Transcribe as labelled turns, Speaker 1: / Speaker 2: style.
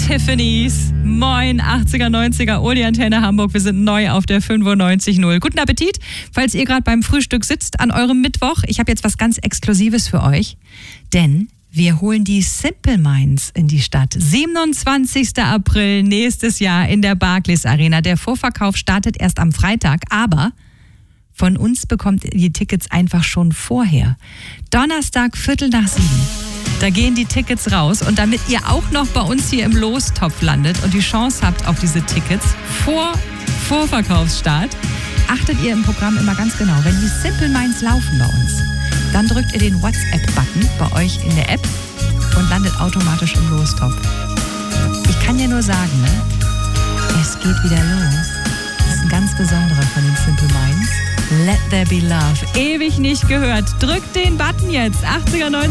Speaker 1: Tiffany's. Moin, 80er, 90er, Uli-Antenne Hamburg. Wir sind neu auf der 95.0. Guten Appetit, falls ihr gerade beim Frühstück sitzt an eurem Mittwoch. Ich habe jetzt was ganz Exklusives für euch, denn wir holen die Simple Minds in die Stadt. 27. April nächstes Jahr in der Barclays Arena. Der Vorverkauf startet erst am Freitag, aber von uns bekommt ihr die Tickets einfach schon vorher. Donnerstag, 6:45. Da gehen die Tickets raus. Und damit ihr auch noch bei uns hier im Lostopf landet und die Chance habt auf diese Tickets vor Vorverkaufsstart, achtet ihr im Programm immer ganz genau. Wenn die Simple Minds laufen bei uns, dann drückt ihr den WhatsApp-Button bei euch in der App und landet automatisch im Lostopf. Ich kann dir nur sagen, ne? Es geht wieder los. Das ist ein ganz besonderer von den Simple Minds. Let there be love. Ewig nicht gehört. Drückt den Button jetzt. 80er, 90er.